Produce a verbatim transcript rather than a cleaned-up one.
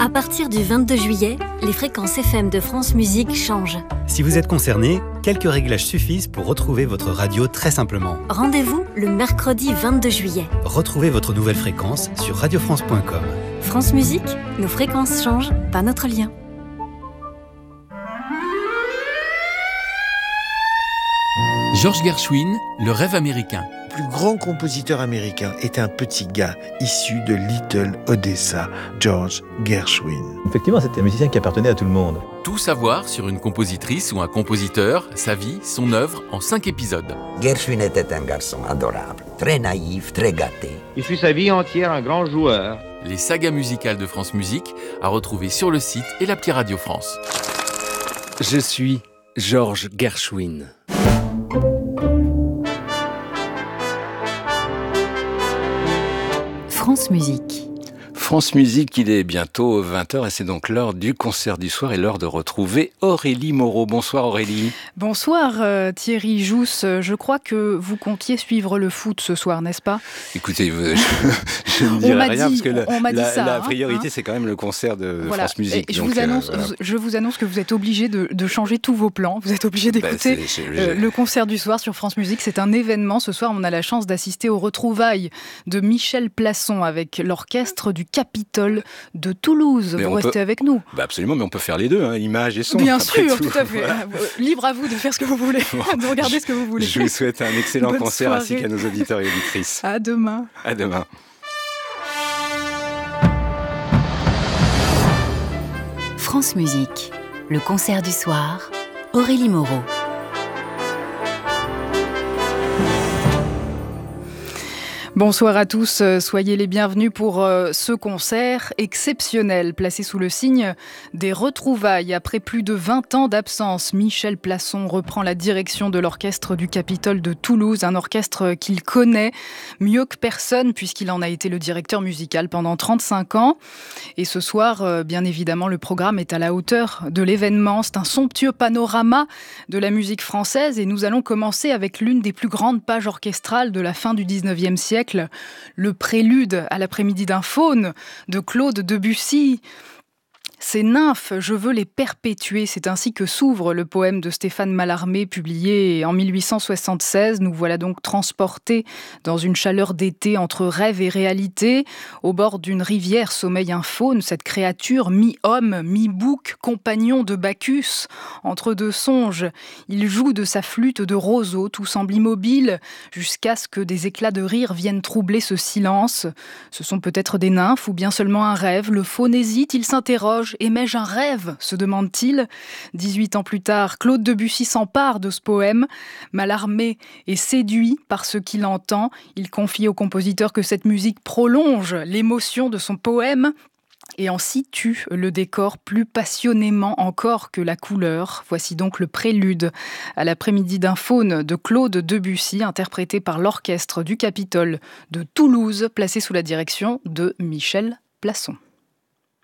À partir du vingt-deux juillet, les fréquences F M de France Musique changent. Si vous êtes concerné, quelques réglages suffisent pour retrouver votre radio très simplement. Rendez-vous le mercredi vingt-deux juillet. Retrouvez votre nouvelle fréquence sur radio france point com. France Musique, nos fréquences changent, pas notre lien. George Gershwin, Le rêve américain. Le plus grand compositeur américain est un petit gars issu de Little Odessa, George Gershwin. Effectivement, c'était un musicien qui appartenait à tout le monde. Tout savoir sur une compositrice ou un compositeur, sa vie, son œuvre, en cinq épisodes. Gershwin était un garçon adorable, très naïf, très gâté. Il fut sa vie entière un grand joueur. Les sagas musicales de France Musique à retrouver sur le site et l'appli Radio France. Je suis George Gershwin. France Musique. France Musique, il est bientôt vingt heures et c'est donc l'heure du concert du soir et l'heure de retrouver Aurélie Moreau. Bonsoir Aurélie. Bonsoir euh, Thierry Jousse. Je crois que vous comptiez suivre le foot ce soir, n'est-ce pas ? Écoutez, je, je ne dirai rien dit, parce que la, on m'a dit la, ça, la hein, priorité hein c'est quand même le concert de, de voilà. France Musique. Et je, donc, vous annonce, euh, voilà. je vous annonce que vous êtes obligé de, de changer tous vos plans. Vous êtes obligé d'écouter bah, c'est, c'est, euh, le concert du soir sur France Musique. C'est un événement. Ce soir, on a la chance d'assister aux retrouvailles de Michel Plasson avec l'orchestre du Capitole de Toulouse. Mais vous restez peut... avec nous. Bah absolument, mais on peut faire les deux, hein, image et son. Bien sûr, tout, tout à fait. Voilà. Libre à vous de faire ce que vous voulez, de regarder ce que vous voulez. Je vous souhaite un excellent Bonne concert soirée. ainsi qu'à nos auditeurs et auditrices. À demain. À demain. France Musique, le concert du soir, Aurélie Moreau. Bonsoir à tous, soyez les bienvenus pour ce concert exceptionnel, placé sous le signe des retrouvailles. Après plus de vingt ans d'absence, Michel Plasson reprend la direction de l'orchestre du Capitole de Toulouse, un orchestre qu'il connaît mieux que personne puisqu'il en a été le directeur musical pendant trente-cinq ans. Et ce soir, bien évidemment, le programme est à la hauteur de l'événement. C'est un somptueux panorama de la musique française et nous allons commencer avec l'une des plus grandes pages orchestrales de la fin du dix-neuvième siècle. Le prélude à l'après-midi d'un faune de Claude Debussy. Ces nymphes, je veux les perpétuer. C'est ainsi que s'ouvre le poème de Stéphane Mallarmé, publié en mille huit cent soixante-seize. Nous voilà donc transportés dans une chaleur d'été entre rêve et réalité. Au bord d'une rivière sommeille un faune, cette créature mi-homme, mi-bouc, compagnon de Bacchus. Entre deux songes, il joue de sa flûte de roseau, tout semble immobile, jusqu'à ce que des éclats de rire viennent troubler ce silence. Ce sont peut-être des nymphes ou bien seulement un rêve. Le faune hésite, il s'interroge. Aimais-je un rêve ? Se demande-t-il. dix-huit ans plus tard, Claude Debussy s'empare de ce poème. Mallarmé est séduit par ce qu'il entend. Il confie au compositeur que cette musique prolonge l'émotion de son poème et en situe le décor plus passionnément encore que la couleur. Voici donc le prélude à l'après-midi d'un faune de Claude Debussy, interprété par l'orchestre du Capitole de Toulouse, placé sous la direction de Michel Plasson.